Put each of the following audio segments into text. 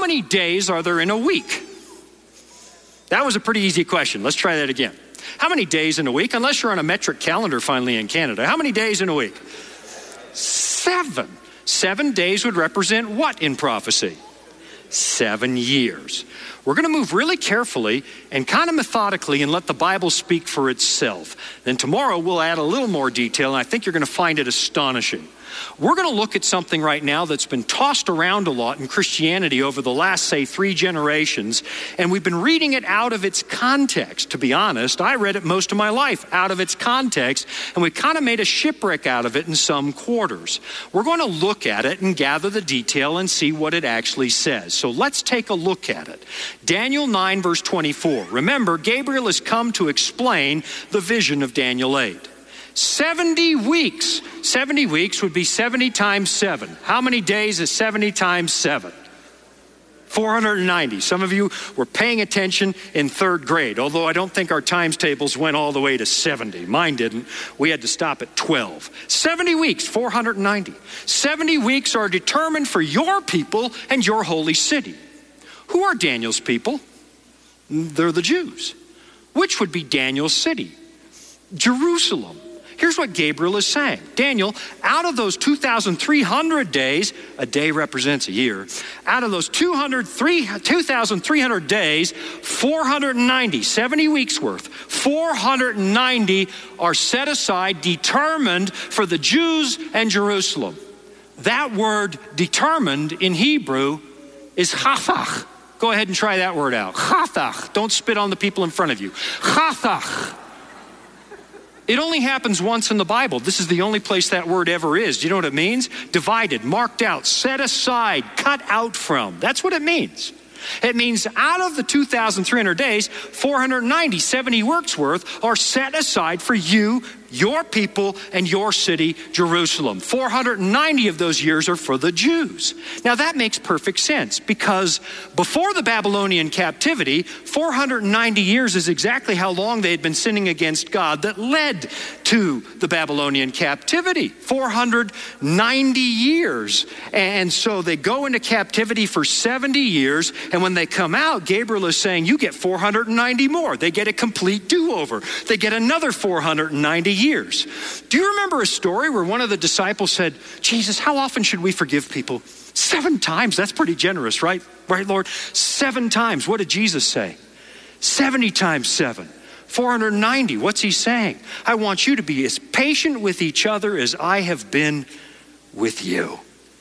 many days are there in a week? That was a pretty easy question. Let's try that again. How many days in a week? Unless you're on a metric calendar finally in Canada. How many days in a week? 7. 7 days would represent what in prophecy? 7 years. We're going to move really carefully and kind of methodically and let the Bible speak for itself. Then tomorrow we'll add a little more detail, and I think you're going to find it astonishing. We're going to look at something right now that's been tossed around a lot in Christianity over the last, say, 3 generations, and we've been reading it out of its context. To be honest, I read it most of my life out of its context, and we kind of made a shipwreck out of it in some quarters. We're going to look at it and gather the detail and see what it actually says. So let's take a look at it. Daniel 9, verse 24. Remember, Gabriel has come to explain the vision of Daniel 8. 70 weeks. 70 weeks would be 70 times 7. How many days is 70 times 7? 490. Some of you were paying attention in 3rd grade, although I don't think our times tables went all the way to 70. Mine didn't. We had to stop at 12. 70 weeks, 490. 70 weeks are determined for your people and your holy city. Who are Daniel's people? They're the Jews. Which would be Daniel's city? Jerusalem. Here's what Gabriel is saying. Daniel, out of those 2,300 days, a day represents a year, out of those 2,300 days, 490, 70 weeks worth, 490 are set aside, determined for the Jews and Jerusalem. That word determined in Hebrew is chathach. Go ahead and try that word out. Chathach. Don't spit on the people in front of you. Chathach. It only happens once in the Bible. This is the only place that word ever is. Do you know what it means? Divided, marked out, set aside, cut out from. That's what it means. It means out of the 2,300 days, 490, 70 works worth are set aside for you, your people, and your city, Jerusalem. 490 of those years are for the Jews. Now that makes perfect sense because before the Babylonian captivity, 490 years is exactly how long they had been sinning against God that led to the Babylonian captivity. 490 years. And so they go into captivity for 70 years, and when they come out, Gabriel is saying, you get 490 more. They get a complete do-over. They get another 490 years. Do you remember a story where one of the disciples said, Jesus, how often should we forgive people? 7 times. That's pretty generous, right? Right, Lord? 7 times. What did Jesus say? 70 times 7. 490. What's he saying? I want you to be as patient with each other as I have been with you.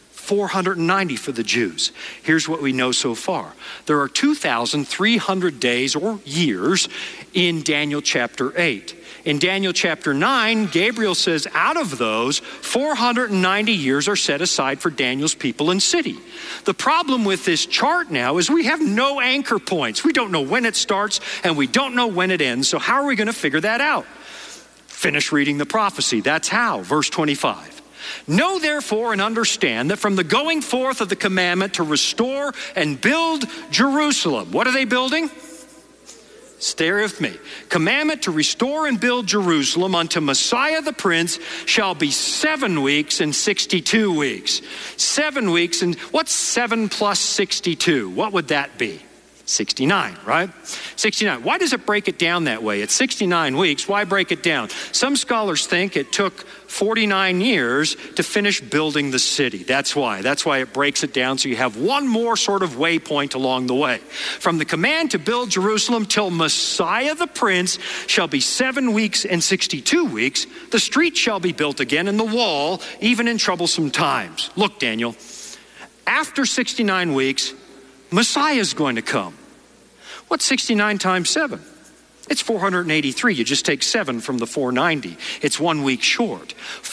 490 for the Jews. Here's what we know so far. There are 2,300 days or years in Daniel chapter 8. In Daniel chapter 9, Gabriel says out of those, 490 years are set aside for Daniel's people and city. The problem with this chart now is we have no anchor points. We don't know when it starts and we don't know when it ends. So how are we going to figure that out? Finish reading the prophecy. That's how. Verse 25. Know therefore and understand that from the going forth of the commandment to restore and build Jerusalem. What are they building? Stay with me. Commandment to restore and build Jerusalem unto Messiah the Prince shall be 7 weeks and 62 weeks. 7 weeks, and what's 7 plus 62? What would that be? 69, right? 69. Why does it break it down that way? It's 69 weeks. Why break it down? Some scholars think it took 49 years to finish building the city. That's why. That's why it breaks it down so you have one more sort of waypoint along the way. From the command to build Jerusalem till Messiah the Prince shall be 7 weeks and 62 weeks. The street shall be built again and the wall, even in troublesome times. Look, Daniel, after 69 weeks, Messiah is going to come. What's 69 times 7? It's 483. You just take 7 from the 490. It's 1 week short.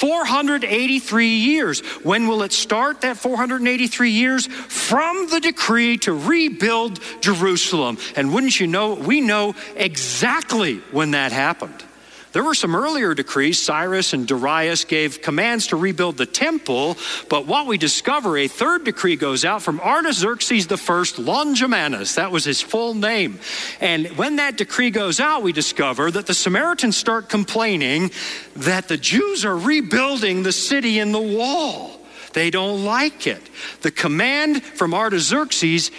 483 years. When will it start, that 483 years? From the decree to rebuild Jerusalem. And wouldn't you know, we know exactly when that happened. There were some earlier decrees. Cyrus and Darius gave commands to rebuild the temple, but what we discover, a third decree goes out from Artaxerxes I Longimanus. That was his full name. And when that decree goes out, we discover that the Samaritans start complaining that the Jews are rebuilding the city and the wall. They don't like it. The command from Artaxerxes